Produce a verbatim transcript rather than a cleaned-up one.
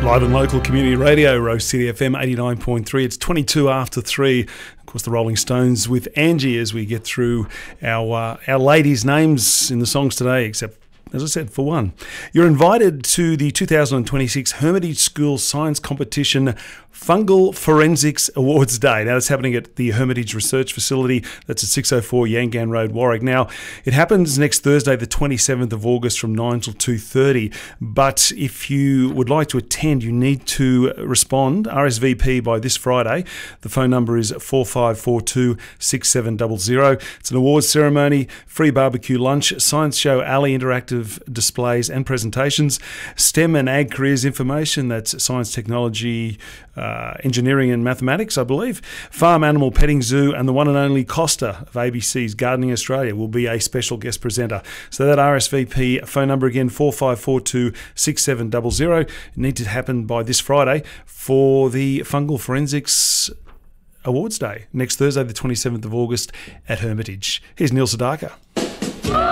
Live and local community radio, Rose City F M eighty-nine point three. It's twenty-two after three. Of course, the Rolling Stones with Angie as we get through our uh, our ladies' names in the songs today, except, as I said, for one. You're invited to the two thousand twenty-six Hermitage School Science Competition Fungal Forensics Awards Day. Now, that's happening at the Hermitage Research Facility. That's at six oh four Yangan Road, Warwick. Now, it happens next Thursday, the twenty-seventh of August from nine till two thirty. But if you would like to attend, you need to respond, R S V P, by this Friday. The phone number is four five four two, six seven zero zero. It's an awards ceremony, free barbecue lunch, science show alley, interactive displays and presentations, STEM and ag careers information, that's science, technology, uh, engineering and mathematics, I believe, farm animal petting zoo, and the one and only Costa of A B C's Gardening Australia will be a special guest presenter. So that R S V P phone number again, four five four two, six seven zero zero. It needs to happen by this Friday for the Fungal Forensics Awards Day, next Thursday, the twenty-seventh of August at Hermitage. Here's Neil Sedaka.